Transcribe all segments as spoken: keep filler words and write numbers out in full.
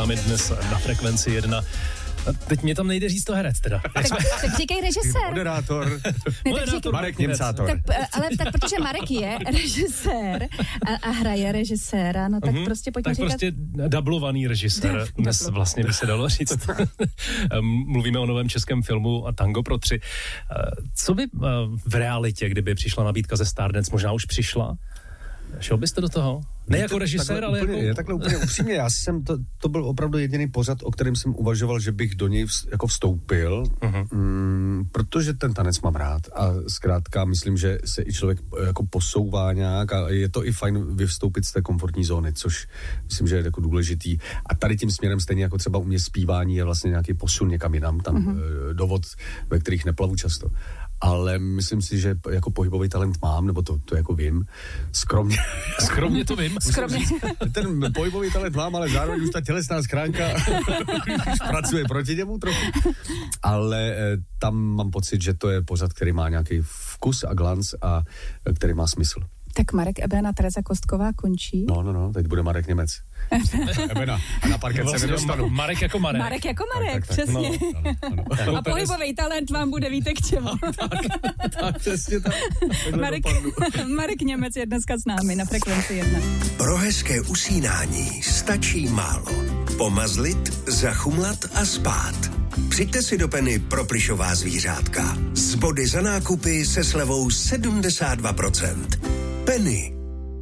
námi dnes na Frekvenci jedna. A teď mě tam nejde říct to herec teda. Tak, tak říkej režisér. Moderátor. Ne, Moderátor Marek Němcátor. Tak, ale tak protože Marek je režisér a, a hraje režiséra, no tak mm-hmm. prostě pojďme tak říkat... prostě dublovaný režisér, dnes vlastně by se dalo říct. Mluvíme o novém českém filmu Tango pro tři. Co by v realitě, kdyby přišla nabídka ze Stardance, možná už přišla? Šel byste do toho? Ne jako režisér, ale úplně, jako... Je takhle úplně upřímně, já jsem, to, to byl opravdu jediný pořad, o kterém jsem uvažoval, že bych do něj vz, jako vstoupil, uh-huh. mm, protože ten tanec mám rád a zkrátka myslím, že se i člověk jako posouvá nějak a je to i fajn vyvstoupit z té komfortní zóny, což myslím, že je jako důležitý. A tady tím směrem stejně jako třeba u mě zpívání je vlastně nějaký posun někam jinam, tam uh-huh. dovod, ve kterých neplavu často. Ale myslím si, že jako pohybový talent mám, nebo to, to jako vím, skromně. Skromně to vím. Skromně. Ten pohybový talent mám, ale zároveň už ta tělesná schránka už pracuje proti němu trochu. Ale tam mám pocit, že to je pořad, který má nějaký vkus a glanc a který má smysl. Tak Marek Eben a Tereza Kostková končí. No, no, no, teď bude Marek Němec. Ebena. A na parket vlastně se nedostanu. Marek jako Marek. Marek jako Marek, tak, tak, tak. přesně. No, ano, ano. A pohybový talent vám bude, víte k čemu. tak, tak, přesně tak. Marek, Marek Němec je dneska s námi na Frekvenci jedna. Pro hezké usínání stačí málo. Pomazlit, zachumlat a spát. Přijďte si do Penny pro plyšová zvířátka. Z body za nákupy se slevou sedmdesát dva procent. Penny.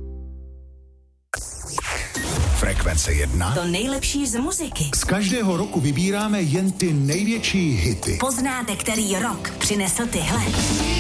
Frekvence jedna. To nejlepší z muziky. Z každého roku vybíráme jen ty největší hity. Poznáte, který rok přinesl tyhle.